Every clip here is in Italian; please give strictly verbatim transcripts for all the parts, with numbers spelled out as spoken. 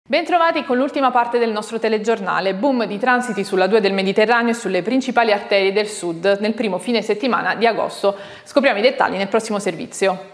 Bentrovati con l'ultima parte del nostro telegiornale. Boom di transiti sulla due del Mediterraneo e sulle principali arterie del sud nel primo fine settimana di agosto. Scopriamo i dettagli nel prossimo servizio.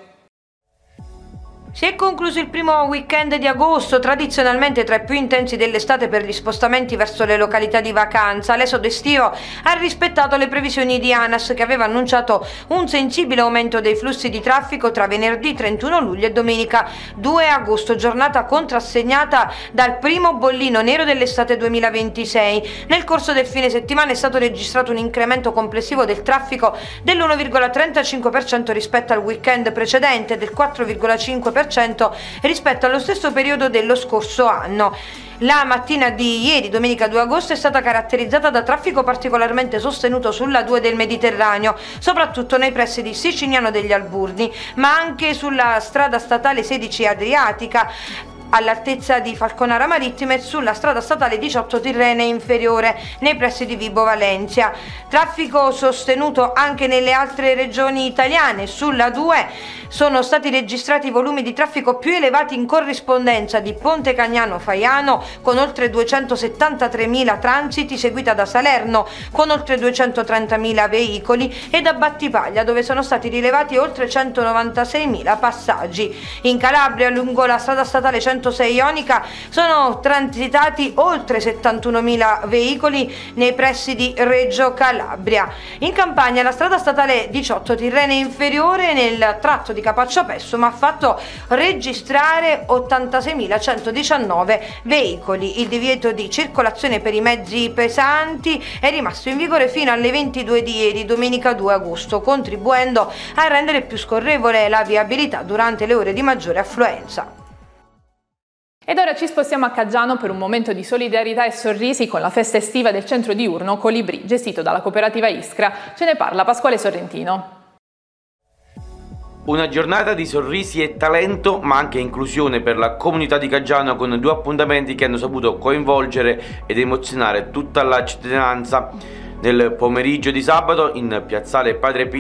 Si è concluso il primo weekend di agosto, tradizionalmente tra i più intensi dell'estate per gli spostamenti verso le località di vacanza. L'esodo estivo ha rispettato le previsioni di ANAS, che aveva annunciato un sensibile aumento dei flussi di traffico tra venerdì trentuno luglio e domenica due agosto, giornata contrassegnata dal primo bollino nero dell'estate duemilaventisei. Nel corso del fine settimana è stato registrato un incremento complessivo del traffico dell'uno virgola trentacinque per cento rispetto al weekend precedente e del quattro virgola cinque per cento rispetto allo stesso periodo dello scorso anno. La mattina di ieri, domenica due agosto, è stata caratterizzata da traffico particolarmente sostenuto sulla due del Mediterraneo, soprattutto nei pressi di Sicignano degli Alburni, ma anche sulla strada statale sedici Adriatica, all'altezza di Falconara Marittima, e sulla strada statale diciotto Tirrene Inferiore nei pressi di Vibo Valentia. Traffico sostenuto anche nelle altre regioni italiane. Sulla due sono stati registrati volumi di traffico più elevati in corrispondenza di Ponte Cagnano Faiano con oltre duecentosettantatremila transiti, seguita da Salerno con oltre duecentotrentamila veicoli e da Battipaglia, dove sono stati rilevati oltre centonovantaseimila passaggi. In Calabria, lungo la strada statale centosei Ionica, sono transitati oltre settantunomila veicoli nei pressi di Reggio Calabria. In Campania, la strada statale diciotto Tirrene Inferiore, nel tratto di Capaccio Pessum, ha fatto registrare ottantaseimilacentodiciannove veicoli. Il divieto di circolazione per i mezzi pesanti è rimasto in vigore fino alle ventidue di ieri, domenica due agosto, contribuendo a rendere più scorrevole la viabilità durante le ore di maggiore affluenza. Ed ora ci spostiamo a Caggiano per un momento di solidarietà e sorrisi con la festa estiva del centro diurno Colibrì, gestito dalla cooperativa Iskra. Ce ne parla Pasquale Sorrentino. Una giornata di sorrisi e talento, ma anche inclusione per la comunità di Caggiano, con due appuntamenti che hanno saputo coinvolgere ed emozionare tutta la cittadinanza. Nel pomeriggio di sabato, in piazzale Padre Pio